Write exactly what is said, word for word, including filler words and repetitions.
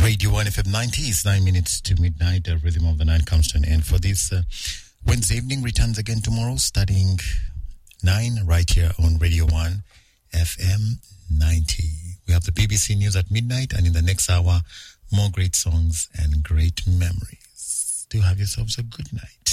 Radio one F M ninety is nine minutes to midnight. The rhythm of the night comes to an end for this uh, Wednesday evening. Returns again tomorrow, starting nine right here on Radio one F M ninety. We have the B B C News at midnight, and in the next hour, more great songs and great memories. Do have yourselves a good night.